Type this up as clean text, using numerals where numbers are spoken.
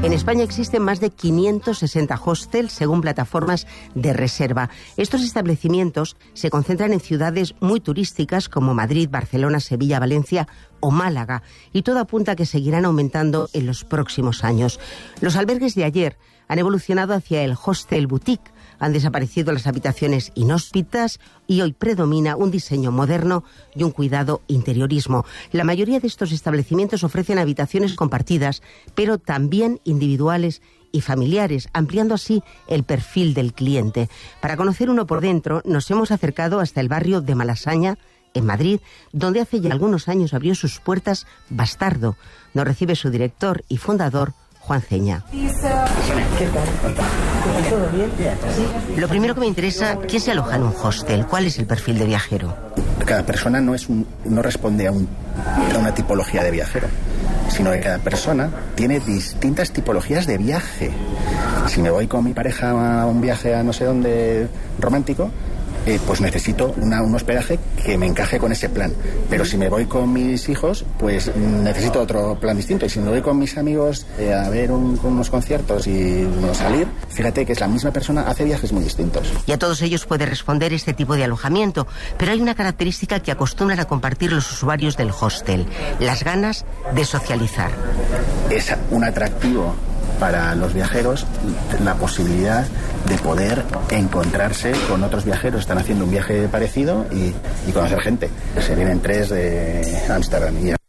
En España existen más de 560 hostels según plataformas de reserva. Estos establecimientos se concentran en ciudades muy turísticas como Madrid, Barcelona, Sevilla, Valencia o Málaga, y todo apunta a que seguirán aumentando en los próximos años. Los albergues de ayer han evolucionado hacia el hostel boutique. Han desaparecido las habitaciones inhóspitas y hoy predomina un diseño moderno y un cuidado interiorismo. La mayoría de estos establecimientos ofrecen habitaciones compartidas, pero también individuales y familiares, ampliando así el perfil del cliente. Para conocer uno por dentro, nos hemos acercado hasta el barrio de Malasaña, en Madrid, donde hace ya algunos años abrió sus puertas Bastardo. Nos recibe su director y fundador, Juan Ceña. ¿Qué tal? ¿Todo bien? ¿Sí? Lo primero que me interesa, ¿quién se aloja en un hostel? ¿Cuál es el perfil de viajero? Cada persona no responde a una tipología de viajero, sino que cada persona tiene distintas tipologías de viaje. Si me voy con mi pareja a un viaje a no sé dónde romántico, pues necesito un hospedaje que me encaje con ese plan. Pero si me voy con mis hijos, pues necesito otro plan distinto. Y si me voy con mis amigos a ver unos conciertos y salir, fíjate que es la misma persona, hace viajes muy distintos. Y a todos ellos puede responder este tipo de alojamiento. Pero hay una característica que acostumbran a compartir los usuarios del hostel: las ganas de socializar. Es un atractivo para los viajeros la posibilidad de poder encontrarse con otros viajeros que están haciendo un viaje parecido y conocer gente. Se vienen 3 de Ámsterdam y